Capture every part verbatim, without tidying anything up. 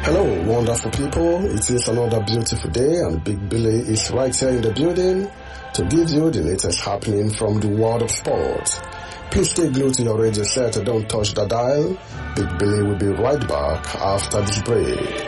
Hello, wonderful people. It is another beautiful day and Big Billy is right here in the building to give you the latest happening from the world of sports. Please stay glued to your radio set and don't touch the dial. Big Billy will be right back after this break.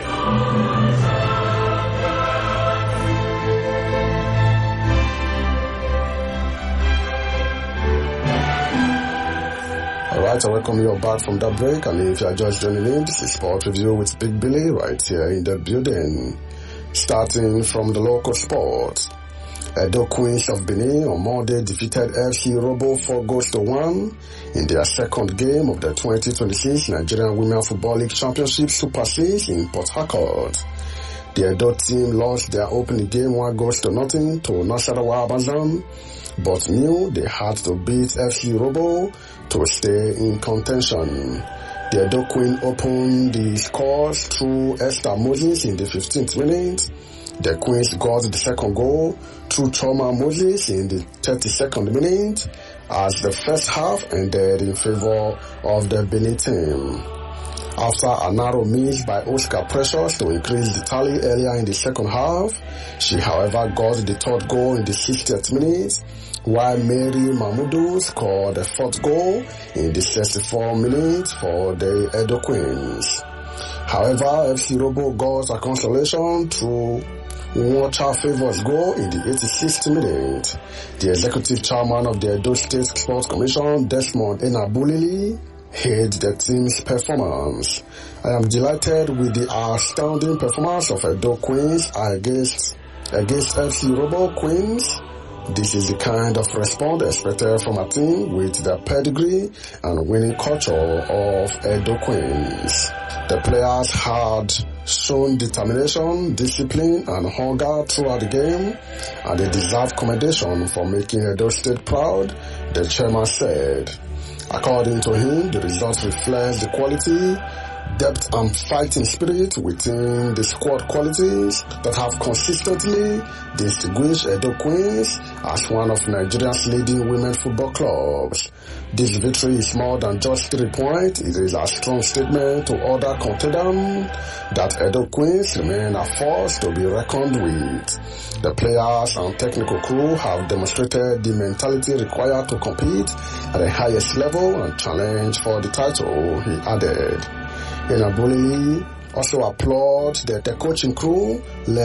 Alright, I welcome you back from that break, and if you are just joining in, this is Sport Review with Big Billy right here in the building. Starting from the local sports, Edo Queens of Benin on Monday defeated F C Robo four goals to one in their second game of the twenty twenty-six Nigerian Women Football League Championship Super six in Port Harcourt. The Edo team lost their opening game one goals to nothing to Nasarawa Abazan, but knew they had to beat F C Robo to stay in contention. The Edo Queen opened the scores through Esther Moses in the fifteenth minute. The Queens got the second goal through Choma Moses in the thirty-second minute as the first half ended in favor of the Benin team. After a narrow miss by Oscar Precious to increase the tally earlier in the second half, she however got the third goal in the sixtieth minute, while Mary Mahmoudou scored the fourth goal in the sixty-fourth minute for the Edo Queens. However, F C Robo got a consolation through Watcher Favours goal in the eighty-sixth minute. The executive chairman of the Edo State Sports Commission, Desmond Enabulili, hailed the team's performance. I am delighted with the astounding performance of Edo Queens against, against F C Robo Queens. This is the kind of response expected from a team with the pedigree and winning culture of Edo Queens. The players had shown determination, discipline, and hunger throughout the game, and they deserve commendation for making Edo State proud, the chairman said. According to him, the results reflect the quality, depth, and fighting spirit within the squad qualities that have consistently distinguished Edo Queens as one of Nigeria's leading women football clubs. This victory is more than just three points. It is a strong statement to other contenders that Edo Queens remain a force to be reckoned with. The players and technical crew have demonstrated the mentality required to compete at the highest level and challenge for the title, he added. Enabulili also applauded the, the coaching crew